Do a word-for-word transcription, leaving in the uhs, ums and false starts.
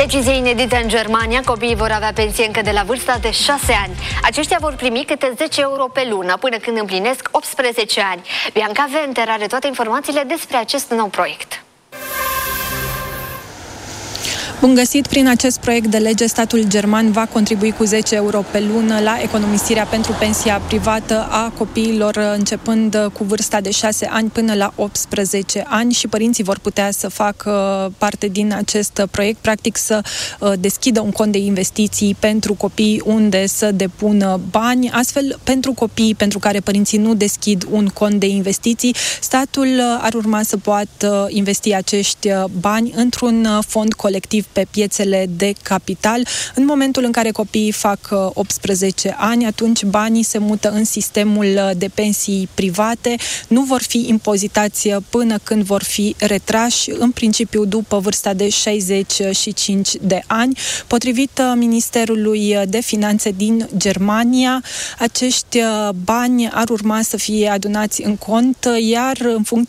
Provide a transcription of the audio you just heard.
Decizie inedită în Germania, copiii vor avea pensie încă de la vârsta de șase ani. Aceștia vor primi câte zece euro pe lună până când împlinesc optsprezece ani. Bianca Venter are toate informațiile despre acest nou proiect. Bun găsit! Prin acest proiect de lege, statul german va contribui cu zece euro pe lună la economisirea pentru pensia privată a copiilor începând cu vârsta de șase ani până la optsprezece ani și părinții vor putea să facă parte din acest proiect, practic să deschidă un cont de investiții pentru copii unde să depună bani. Astfel, pentru copii pentru care părinții nu deschid un cont de investiții, statul ar urma să poată investi acești bani într-un fond colectiv pe piețele de capital. În momentul în care copiii fac optsprezece ani, atunci banii se mută în sistemul de pensii private, nu vor fi impozitați până când vor fi retrași, în principiu după vârsta de șaizeci și cinci de ani. Potrivit Ministerului de Finanțe din Germania, acești bani ar urma să fie adunați în cont, iar în funcție